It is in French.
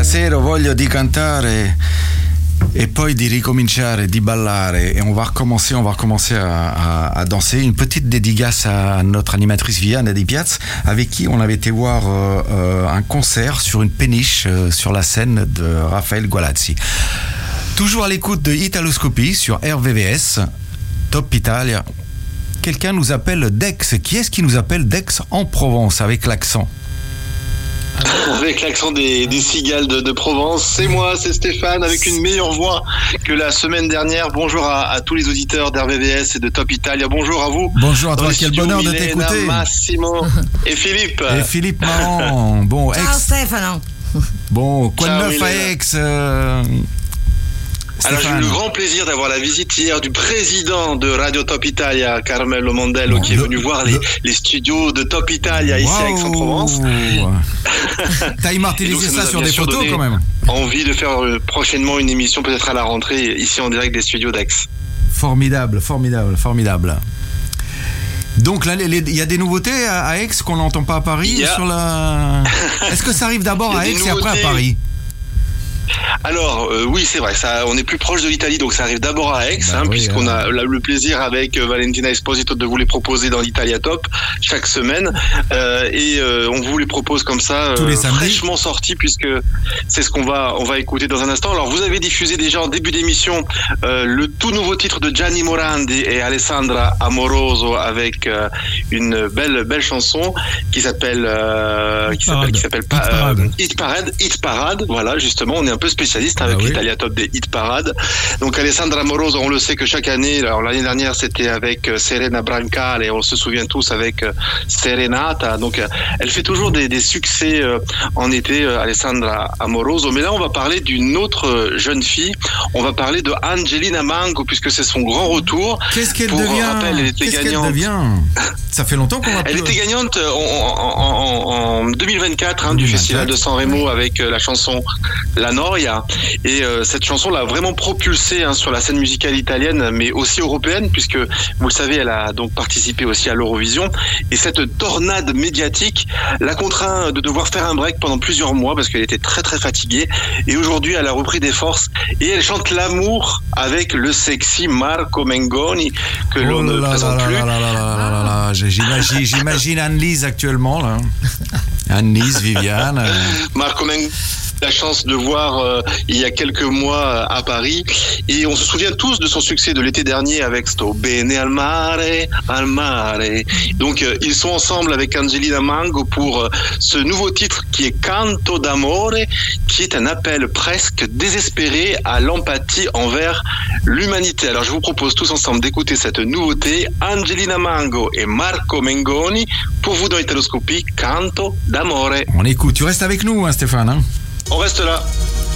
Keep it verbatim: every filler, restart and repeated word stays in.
stasera ho voglia di cantare et poi di ricominciare, di ballare. Et on va recommencer, on va recommencer à, à, à danser. Une petite dédicace à notre animatrice Viviane Di Piaz, avec qui on avait été voir euh, euh, un concert sur une péniche euh, sur la scène de Raphaël Gualazzi. Toujours à l'écoute de Italoscopie sur R V V S, Top Italia. Quelqu'un nous appelle Dex. Qui est-ce qui nous appelle Dex en Provence avec l'accent? Avec l'accent des, des cigales de, de Provence, c'est moi, c'est Stéphane, avec une meilleure voix que la semaine dernière. Bonjour à, à tous les auditeurs d'R V V S et de Top Italia. Bonjour à vous. Bonjour à toi, quel bonheur de Milena, t'écouter. Massimo et Philippe. Et Philippe Marant. Bon, Ciao ex. Stefano. Bon, quoi de Ciao, neuf à Milena. Aix euh, Alors j'ai eu Stéphane. le grand plaisir d'avoir la visite hier du président de Radio Top Italia, Carmelo Mondello, Bon, qui est le- venu voir les, le- les studios de Top Italia ici à Waouh. Aix-en-Provence. T'as Et immortalisé donc, ça ça nous a sur bien des sûr photos donné quand même. Envie de faire euh, prochainement une émission peut-être à la rentrée ici en direct des studios d'Aix. Formidable, formidable, formidable. Donc là, il y a des nouveautés à, à Aix qu'on n'entend pas à Paris Il y a- sur la. Est-ce que ça arrive d'abord Il y a à des Aix et après à nouveautés. Paris? Alors euh, oui, c'est vrai, ça, on est plus proche de l'Italie, donc ça arrive d'abord à Aix, Bah hein, oui, puisqu'on hein. a la- le plaisir avec euh, Valentina Esposito de vous les proposer dans l'Italia Top chaque semaine, euh, et euh, on vous les propose comme ça, Tous les samedis. fraîchement sortis, puisque c'est ce qu'on va on va écouter dans un instant. Alors vous avez diffusé déjà en début d'émission euh, le tout nouveau titre de Gianni Morandi et Alessandra Amoroso avec euh, une belle belle chanson qui s'appelle euh, qui s'appelle qui s'appelle pas Hit Parade. euh, Hit Parade, Hit Parade, voilà, justement, on est un peu spécialiste avec Ah oui. l'Italia Top des Hit Parade. Donc Alessandra Amoroso, on le sait que chaque année, alors l'année dernière c'était avec euh, Serena Brancale, et on se souvient tous avec euh, Serenata. Donc euh, elle fait toujours des, des succès euh, en été, euh, Alessandra Amoroso. Mais là, on va parler d'une autre euh, jeune fille. On va parler de Angelina Mango, puisque c'est son grand retour. Qu'est-ce qu'elle Pour devient rappel, elle était Qu'est-ce qu'elle gagnante. devient Ça fait longtemps qu'on va Elle plus- était gagnante en, en, en, en deux mille vingt-quatre hein, du deux mille vingt-quatre. Festival de San Remo avec euh, la chanson La Noria. Et euh, cette chanson l'a vraiment propulsée hein, sur la scène musicale italienne, mais aussi européenne, puisque vous le savez, elle a donc participé aussi à l'Eurovision. Et cette tornade médiatique l'a contraint de devoir faire un break pendant plusieurs mois parce qu'elle était très très fatiguée. Et aujourd'hui, elle a repris des forces et elle chante l'amour avec le sexy Marco Mengoni que Oh l'on ne là là présente là plus. là là là là là là là. J'imagine, j'imagine Anne-Lise actuellement là. Anne-Lise, Viviane. euh, Marco Mengoni, la chance de voir euh, il y a quelques mois euh, à Paris, et on se souvient tous de son succès de l'été dernier avec Sto bene al mare, al mare. Donc euh, ils sont ensemble avec Angelina Mango pour euh, ce nouveau titre qui est Canto d'amore, qui est un appel presque désespéré à l'empathie envers l'humanité. Alors je vous propose tous ensemble d'écouter cette nouveauté, Angelina Mango et Marco Mengoni, pour vous dans Italoscopie, Canto d'amore. On écoute. Tu restes avec nous, hein, Stéphane. Hein On reste là.